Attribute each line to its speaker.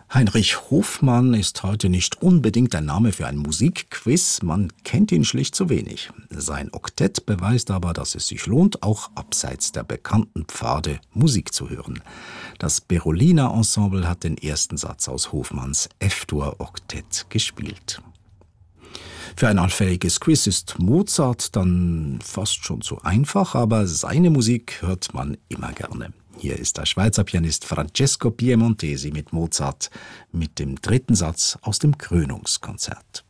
Speaker 1: Heinrich Hofmann ist heute nicht unbedingt ein Name für ein Musikquiz, man kennt ihn schlicht zu wenig. Sein Oktett beweist aber, dass es sich lohnt, auch abseits der bekannten Pfade Musik zu hören. Das Berolina Ensemble hat den ersten Satz aus Hofmanns F-Dur-Oktett gespielt. Für ein allfälliges Quiz ist Mozart dann fast schon zu einfach, aber seine Musik hört man immer gerne. Hier ist der Schweizer Pianist Francesco Piemontesi mit Mozart mit dem dritten Satz aus dem Krönungskonzert.